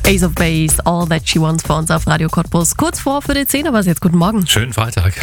Ace of Base, All That She Wants für uns auf Radio Cottbus. Kurz vor für die 10, aber jetzt guten Morgen. Schönen Freitag.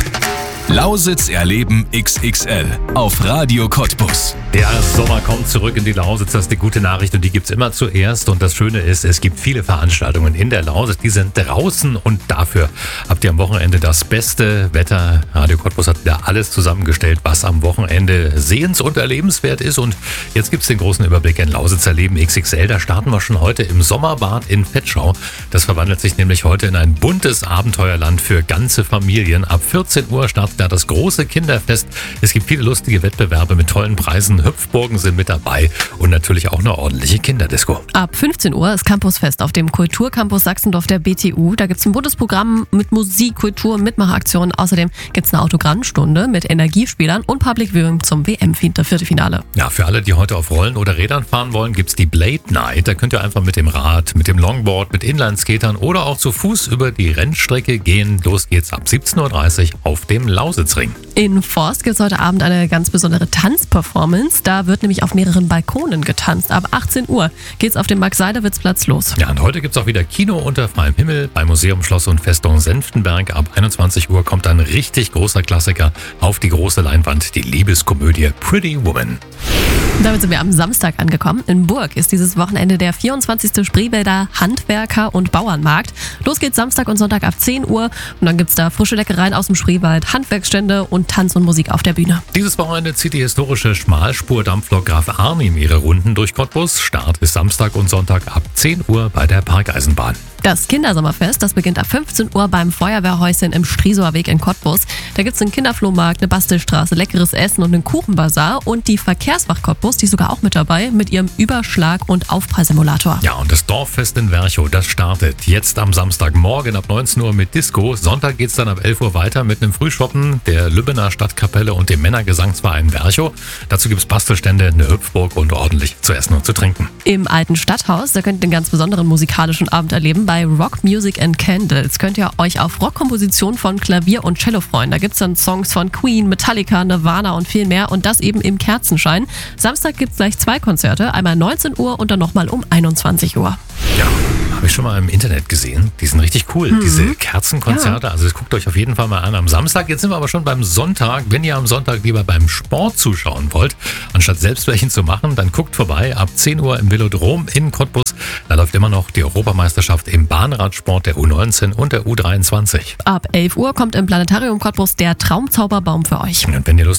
Lausitz erleben XXL auf Radio Cottbus. Der Sommer kommt zurück in die Lausitz, das ist die gute Nachricht und die gibt's immer zuerst. Und das Schöne ist, es gibt viele Veranstaltungen in der Lausitz, die sind draußen und dafür habt ihr am Wochenende das beste Wetter. Radio Cottbus hat wieder alles zusammengestellt, was am Wochenende sehens- und erlebenswert ist. Und jetzt gibt's den großen Überblick in Lausitz erleben XXL. Da starten wir schon heute im Sommerbad in Vetschau. Das verwandelt sich nämlich heute in ein buntes Abenteuerland für ganze Familien. Ab 14 Uhr startet da das große Kinderfest. Es gibt viele lustige Wettbewerbe mit tollen Preisen. Hüpfburgen sind mit dabei und natürlich auch eine ordentliche Kinderdisco. Ab 15 Uhr ist Campusfest auf dem Kulturcampus Sachsendorf der BTU. Da gibt es ein buntes Programm mit Musik, Kultur, Mitmachaktionen. Außerdem gibt es eine Autogrammstunde mit Energiespielern und Public Viewing zum WM-Viertelfinale. Ja, für alle, die heute auf Rollen oder Rädern fahren wollen, gibt es die Blade Night. Da könnt ihr einfach mit dem Rad, mit dem Longboard, mit Inlineskatern oder auch zu Fuß über die Rennstrecke gehen. Los geht's ab 17.30 Uhr auf dem Lausitzring. In Forst gibt es heute Abend eine ganz besondere Tanzperformance. Da wird nämlich auf mehreren Balkonen getanzt. Ab 18 Uhr geht's auf dem Max-Seidewitz-Platz los. Ja, und heute gibt es auch wieder Kino unter freiem Himmel beim Museum Schloss und Festung Senftenberg. Ab 21 Uhr kommt ein richtig großer Klassiker auf die große Leinwand, die Liebeskomödie Pretty Woman. Damit sind wir am Samstag angekommen. In Burg ist dieses Wochenende der 24. Spreewälder Handwerker- und Bauernmarkt. Los geht's Samstag und Sonntag ab 10 Uhr. Und dann gibt's da frische Leckereien aus dem Spreewald, Handwerksstände und Tanz und Musik auf der Bühne. Dieses Wochenende zieht die historische Schmalspur-Dampflok Graf Arnim ihre Runden durch Cottbus. Start ist Samstag und Sonntag ab 10 Uhr bei der Parkeisenbahn. Das Kindersommerfest, das beginnt ab 15 Uhr beim Feuerwehrhäuschen im Striesower Weg in Cottbus. Da gibt's einen Kinderflohmarkt, eine Bastelstraße, leckeres Essen und einen Kuchenbazar. Und die Verkehrswacht Cottbus, die ist sogar auch mit dabei, mit ihrem Überschlag- und Aufpreissimulator. Ja, und das Dorffest in Werchow, das startet jetzt am Samstagmorgen ab 19 Uhr mit Disco. Sonntag geht's dann ab 11 Uhr weiter mit einem Frühschoppen der Lübbener Stadtkapelle und dem Männergesangsverein Werchow. Dazu gibt's Bastelstände, eine Hüpfburg und ordentlich zu essen und zu trinken. Im alten Stadthaus, da könnt ihr einen ganz besonderen musikalischen Abend erleben. Bei Rock Music and Candles könnt ihr euch auf Rockkompositionen von Klavier und Cello freuen. Da gibt's dann Songs von Queen, Metallica, Nirvana und viel mehr. Und das eben im Kerzenschein. Samstag gibt's gleich 2 Konzerte. Einmal 19 Uhr und dann nochmal um 21 Uhr. Ja, habe ich schon mal im Internet gesehen. Die sind richtig cool, diese Kerzenkonzerte. Ja. Also das guckt euch auf jeden Fall mal an am Samstag. Jetzt sind wir aber schon beim Sonntag. Wenn ihr am Sonntag lieber beim Sport zuschauen wollt, anstatt selbst welchen zu machen, dann guckt vorbei ab 10 Uhr im Velodrom in Cottbus. Da läuft immer noch die Europameisterschaft im Bahnradsport der U19 und der U23. Ab 11 Uhr kommt im Planetarium Cottbus der Traumzauberbaum für euch. Und wenn ihr Lust